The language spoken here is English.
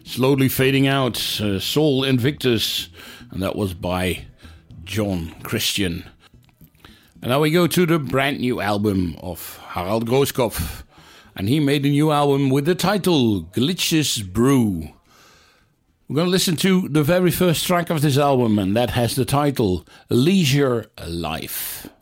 Slowly Fading Out, Soul Invictus, and that was by John Christian. And now we go to the brand new album of Harald Grooskopf, and he made a new album with the title Glitches Brew. We're going to listen to the very first track of this album, and that has the title Leisure Life.